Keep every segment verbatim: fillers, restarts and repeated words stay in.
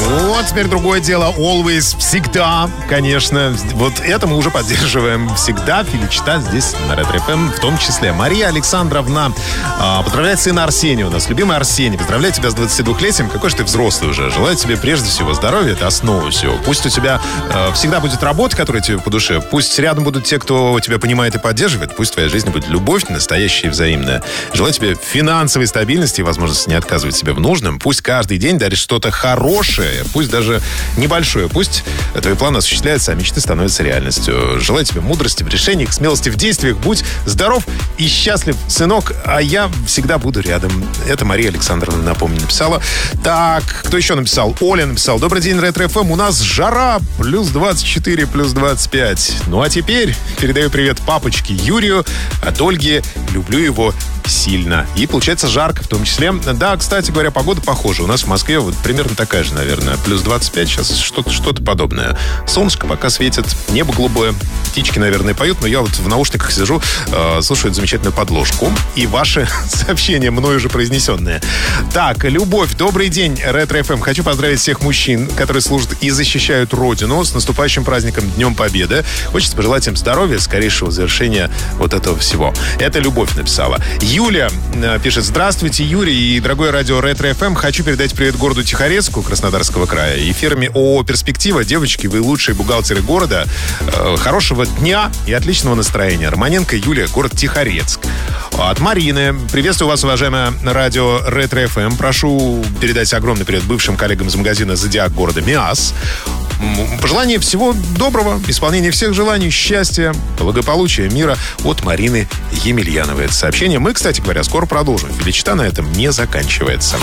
Вот теперь другое дело. Always, всегда, конечно. Вот это мы уже поддерживаем всегда. Феличита здесь на Ретро эф эм в том числе. Мария Александровна а, поздравляет сына Арсения у нас. Любимый Арсений, поздравляю тебя с двадцатидвухлетием. Какой же ты взрослый уже. Желаю тебе прежде всего здоровья. Это основа всего. Пусть у тебя а, всегда будет работа, которая тебе по душе. Пусть рядом будут те, кто тебя понимает и поддерживает. Пусть в твоей жизни будет любовь настоящая и взаимная. Желаю тебе финансовой стабильности и возможности не отказывать себе в нужном. Пусть каждый день дарит что-то хорошее. Пусть даже небольшое. Пусть твои планы осуществляются, а мечты становятся реальностью. Желаю тебе мудрости в решениях, смелости в действиях. Будь здоров и счастлив, сынок. А я всегда буду рядом. Это Мария Александровна, напомню, написала. Так, кто еще написал? Оля написал. Добрый день, Ретро эф эм. У нас жара. Плюс двадцать четыре, плюс двадцать пять. Ну а теперь передаю привет папочке Юрию от Ольги. Люблю его сильно. И получается жарко в том числе. Да, кстати говоря, погода похожа. У нас в Москве вот примерно такая же, наверное. Плюс двадцать пять, сейчас что-то, что-то подобное. Солнышко пока светит, небо голубое. Птички, наверное, поют, но я вот в наушниках сижу, э, слушаю эту замечательную подложку. И ваши сообщения, мною уже произнесенные. Так, Любовь, добрый день, Ретро эф эм. Хочу поздравить всех мужчин, которые служат и защищают Родину, с наступающим праздником Днем Победы. Хочется пожелать им здоровья, скорейшего завершения вот этого всего. Это Любовь написала. Юля э, пишет: здравствуйте, Юрий и дорогое радио Ретро эф эм. Хочу передать привет городу Тихорецку, Краснодарского края, и фирме ООО «Перспектива». Девочки, вы лучшие бухгалтеры города. Э, хорошего дня и отличного настроения. Романенко Юлия, город Тихорецк. От Марины. Приветствую вас, уважаемое радио Ретро эф эм. Прошу передать огромный привет бывшим коллегам из магазина «Зодиак» города Миас. Пожелание всего доброго, исполнения всех желаний, счастья, благополучия, мира от Марины Емельяновой. Это сообщение. Мы, кстати говоря, скоро продолжим. Феличита на этом не заканчивается.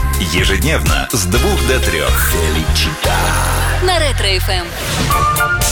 Ежедневно с двух до трех. Феличита. На Ретро эф эм.